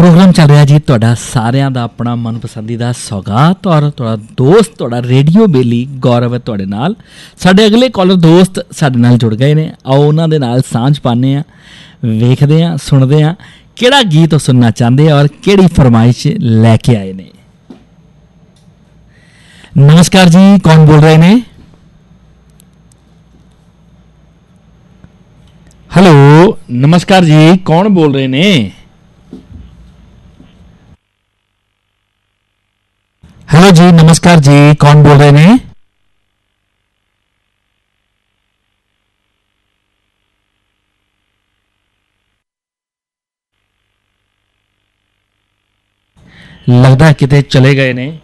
Programme चल रहा जी तुहाडा सारिਆਂ ਦਾ ਆਪਣਾ ਮਨਪਸੰਦੀਦਾ ਸੌਗਾਤ ਔਰ ਤੁਹਾਡਾ ਦੋਸਤ ਤੁਹਾਡਾ ਰੇਡੀਓ ਬੇਲੀ ਗੌਰਵ ਹੈ ਤੁਹਾਡੇ ਨਾਲ। ਸਾਡੇ ਅਗਲੇ ਕਾਲਰ ਦੋਸਤ ਸਾਡੇ ਨਾਲ ਜੁੜ ਗਏ ਨੇ, ਆਓ ਉਹਨਾਂ ਦੇ ਨਾਲ ਸਾਂਝ ਪਾਉਂਦੇ ਹਾਂ, ਵੇਖਦੇ ਹਾਂ, ਸੁਣਦੇ ਹਾਂ ਕਿਹੜਾ ਗੀਤ ਉਹ ਸੁਣਨਾ ਚਾਹੁੰਦੇ ਆ ਔਰ ਕਿਹੜੀ ਫਰਮਾਇਸ਼ ਲੈ ਕੇ ਆਏ ਨੇ। नमस्कार जी, कौन बोल रहे ने? हेलो नमस्कार जी, कौन बोल रहे ने? हेलो जी नमस्कार जी, कौन बोल रहे ने? लगता है किते चले गए ने।